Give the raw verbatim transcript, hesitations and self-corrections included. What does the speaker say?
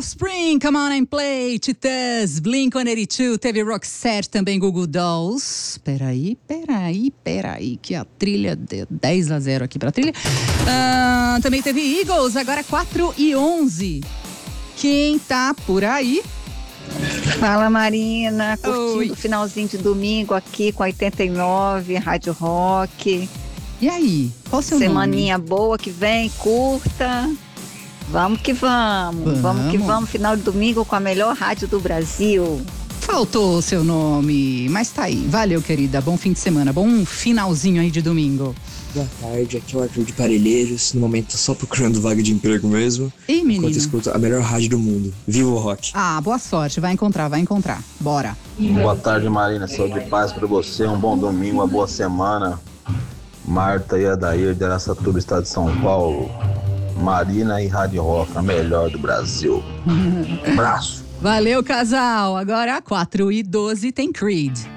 Offspring, Come On and Play, Titãs, Blink one eighty-two, teve Roxette, também Google Dolls. Peraí, peraí, peraí, que a trilha deu dez a zero aqui pra trilha. Uh, também teve Eagles, agora quatro e onze. Quem tá por aí? Fala, Marina, curtindo Oi. o finalzinho de domingo aqui com oitenta e nove, Rádio Rock. E aí, qual o seu Semaninha nome? boa que vem, curta. Vamos que vamos. Vamos. Vamos que vamos, final de domingo com a melhor rádio do Brasil. Faltou o seu nome, mas tá aí. Valeu, querida. Bom fim de semana, bom finalzinho aí de domingo. Boa tarde, aqui é o Arthur de Parelheiros. No momento tô só procurando vaga de emprego mesmo. Ei, menino. Enquanto escuto a melhor rádio do mundo. Viva o rock! Ah, boa sorte. Vai encontrar, vai encontrar. Bora. Boa tarde, Marina. Saúde e paz pra você. Um bom domingo, uma boa semana. Marta e Adair de Araçatuba, estado de São Paulo. Marina e Rádio Rock, a melhor do Brasil. Abraço. Valeu, casal. Agora, quatro e doze tem Creed.